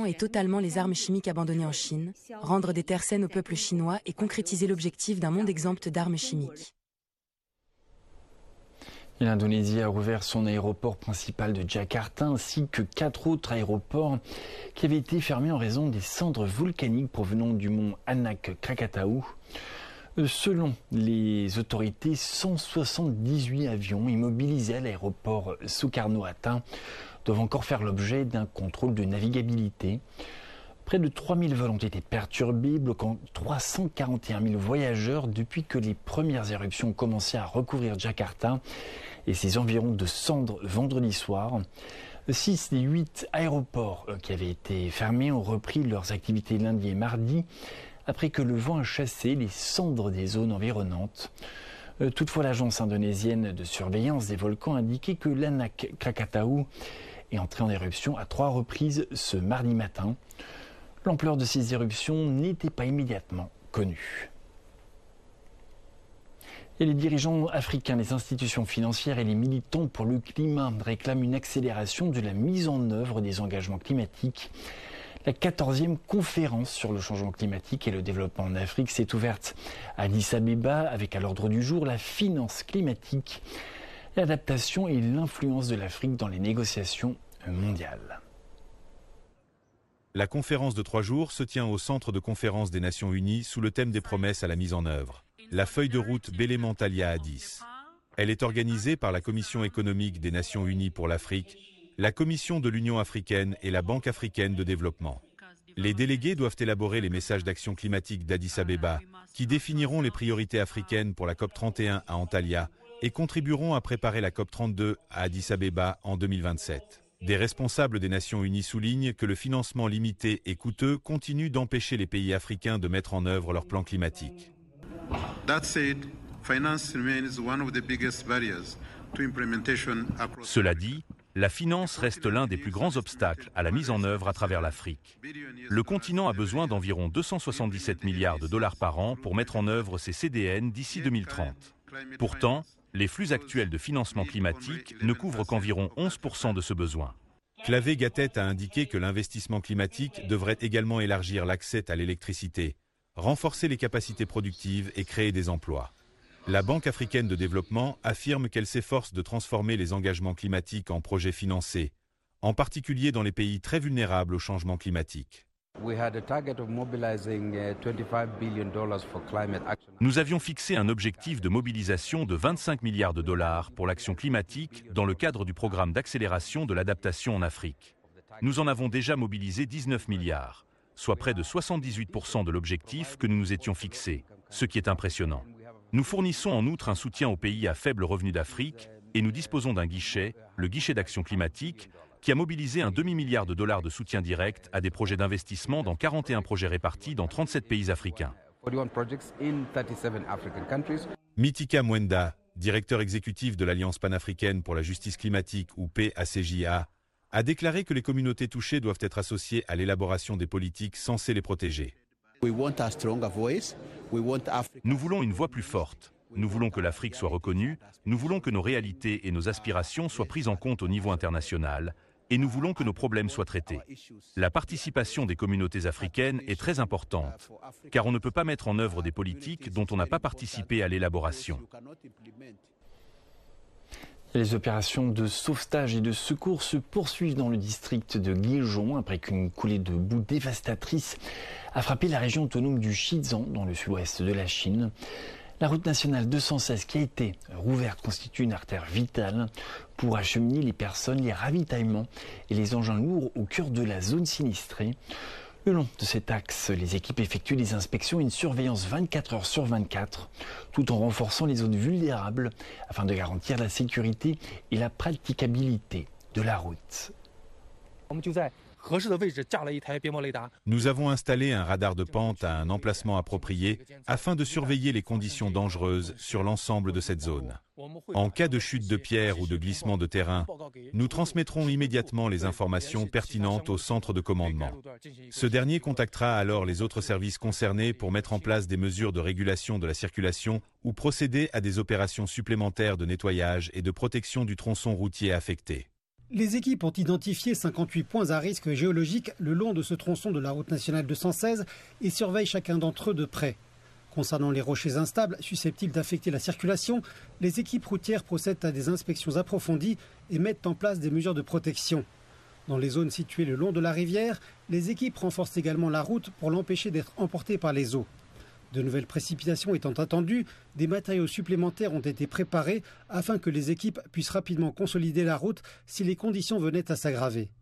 et totalement les armes chimiques abandonnées en Chine, rendre des terres saines au peuple chinois et concrétiser l'objectif d'un monde exempt d'armes chimiques. L'Indonésie a rouvert son aéroport principal de Jakarta ainsi que 4 autres aéroports qui avaient été fermés en raison des cendres volcaniques provenant du mont Anak Krakatau. Selon les autorités, 178 avions immobilisés à l'aéroport Soekarno-Hatta doivent encore faire l'objet d'un contrôle de navigabilité. Près de 3000 vols ont été perturbés, bloquant 341 000 voyageurs depuis que les premières éruptions ont commencé à recouvrir Jakarta et ses environs de cendres vendredi soir. 6 des 8 aéroports qui avaient été fermés ont repris leurs activités lundi et mardi après que le vent a chassé les cendres des zones environnantes. Toutefois, l'agence indonésienne de surveillance des volcans a indiqué que l'Anak Krakatau est entré en éruption à 3 reprises ce mardi matin. L'ampleur de ces éruptions n'était pas immédiatement connue. Et les dirigeants africains, les institutions financières et les militants pour le climat réclament une accélération de la mise en œuvre des engagements climatiques. La 14e conférence sur le changement climatique et le développement en Afrique s'est ouverte à Addis Abeba avec à l'ordre du jour la finance climatique, l'adaptation et l'influence de l'Afrique dans les négociations mondiales. La conférence de 3 jours se tient au centre de conférence des Nations Unies sous le thème des promesses à la mise en œuvre. La feuille de route Bele-Mentalia Addis. Elle est organisée par la Commission économique des Nations Unies pour l'Afrique, la Commission de l'Union africaine et la Banque africaine de développement. Les délégués doivent élaborer les messages d'action climatique d'Addis Abeba qui définiront les priorités africaines pour la COP31 à Antalya et contribueront à préparer la COP32 à Addis Abeba en 2027. Des responsables des Nations Unies soulignent que le financement limité et coûteux continue d'empêcher les pays africains de mettre en œuvre leur plan climatique. Cela dit, la finance reste l'un des plus grands obstacles à la mise en œuvre à travers l'Afrique. Le continent a besoin d'environ 277 milliards de dollars par an pour mettre en œuvre ses CDN d'ici 2030. Pourtant, les flux actuels de financement climatique ne couvrent qu'environ 11% de ce besoin. Clavé Gattet a indiqué que l'investissement climatique devrait également élargir l'accès à l'électricité, renforcer les capacités productives et créer des emplois. La Banque africaine de développement affirme qu'elle s'efforce de transformer les engagements climatiques en projets financés, en particulier dans les pays très vulnérables au changement climatique. Nous avions fixé un objectif de mobilisation de 25 milliards de dollars pour l'action climatique dans le cadre du programme d'accélération de l'adaptation en Afrique. Nous en avons déjà mobilisé 19 milliards, soit près de 78% de l'objectif que nous nous étions fixé, ce qui est impressionnant. Nous fournissons en outre un soutien aux pays à faible revenu d'Afrique et nous disposons d'un guichet, le guichet d'action climatique, qui a mobilisé un demi-milliard de dollars de soutien direct à des projets d'investissement dans 41 projets répartis dans 37 pays africains. Mitika Mwenda, directeur exécutif de l'Alliance panafricaine pour la justice climatique ou PACJA, a déclaré que les communautés touchées doivent être associées à l'élaboration des politiques censées les protéger. Nous voulons une voix plus forte. Nous voulons que l'Afrique soit reconnue, nous voulons que nos réalités et nos aspirations soient prises en compte au niveau international, et nous voulons que nos problèmes soient traités. La participation des communautés africaines est très importante, car on ne peut pas mettre en œuvre des politiques dont on n'a pas participé à l'élaboration. Les opérations de sauvetage et de secours se poursuivent dans le district de Guéjon après qu'une coulée de boue dévastatrice a frappé la région autonome du Xizang dans le sud-ouest de la Chine. La route nationale 216 qui a été rouverte constitue une artère vitale pour acheminer les personnes, les ravitaillements et les engins lourds au cœur de la zone sinistrée. Le long de cet axe, les équipes effectuent des inspections et une surveillance 24 heures sur 24, tout en renforçant les zones vulnérables afin de garantir la sécurité et la praticabilité de la route. Nous avons installé un radar de pente à un emplacement approprié afin de surveiller les conditions dangereuses sur l'ensemble de cette zone. En cas de chute de pierre ou de glissement de terrain, nous transmettrons immédiatement les informations pertinentes au centre de commandement. Ce dernier contactera alors les autres services concernés pour mettre en place des mesures de régulation de la circulation ou procéder à des opérations supplémentaires de nettoyage et de protection du tronçon routier affecté. Les équipes ont identifié 58 points à risque géologique le long de ce tronçon de la route nationale 216 et surveillent chacun d'entre eux de près. Concernant les rochers instables susceptibles d'affecter la circulation, les équipes routières procèdent à des inspections approfondies et mettent en place des mesures de protection. Dans les zones situées le long de la rivière, les équipes renforcent également la route pour l'empêcher d'être emportée par les eaux. De nouvelles précipitations étant attendues, des matériaux supplémentaires ont été préparés afin que les équipes puissent rapidement consolider la route si les conditions venaient à s'aggraver.